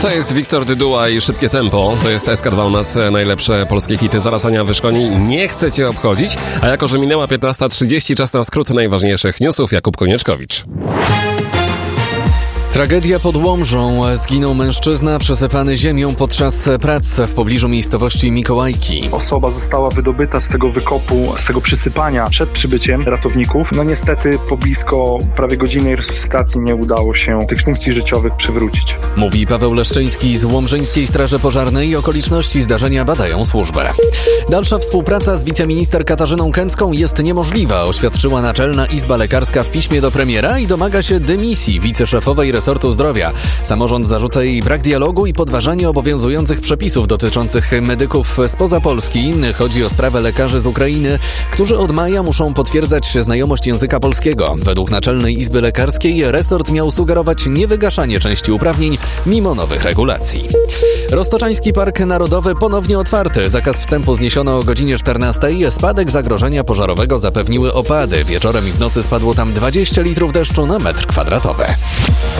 To jest Wiktor Dyduła i Szybkie Tempo. To jest SK2 u nas najlepsze polskie hity. Zaraz Ania wyszkoni. Nie chcę cię obchodzić. A jako, że minęła 15:30, czas na skrót najważniejszych newsów. Jakub Konieczkowicz. Tragedia pod Łomżą. Zginął mężczyzna przesypany ziemią podczas prac w pobliżu miejscowości Mikołajki. Osoba została wydobyta z tego wykopu, z tego przysypania przed przybyciem ratowników. Niestety po blisko prawie godzinnej resuscytacji nie udało się tych funkcji życiowych przywrócić. Mówi Paweł Leszczyński z Łomżyńskiej Straży Pożarnej. Okoliczności zdarzenia badają służbę. Dalsza współpraca z wiceminister Katarzyną Kęcką jest niemożliwa, oświadczyła Naczelna Izba Lekarska w piśmie do premiera i domaga się dymisji wiceszefowej resortu zdrowia. Samorząd zarzuca jej brak dialogu i podważanie obowiązujących przepisów dotyczących medyków spoza Polski. Chodzi o sprawę lekarzy z Ukrainy, którzy od maja muszą potwierdzać znajomość języka polskiego. Według Naczelnej Izby Lekarskiej resort miał sugerować niewygaszanie części uprawnień mimo nowych regulacji. Roztoczański Park Narodowy ponownie otwarty. Zakaz wstępu zniesiono o godzinie 14:00. Spadek zagrożenia pożarowego zapewniły opady. Wieczorem i w nocy spadło tam 20 litrów deszczu na metr kwadratowy.